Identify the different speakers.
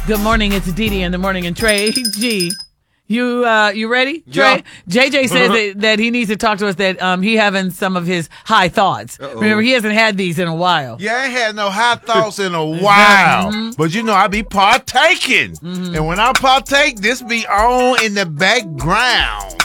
Speaker 1: Good morning. It's Dee in the morning, and Trey G. You ready, Trey?
Speaker 2: Yeah.
Speaker 1: JJ says that he needs to talk to us. That he having some of his high thoughts. Remember, he hasn't had these in a while.
Speaker 2: Yeah, I ain't had no high thoughts in a while. But I be partaking. And when I partake, this be on in the background.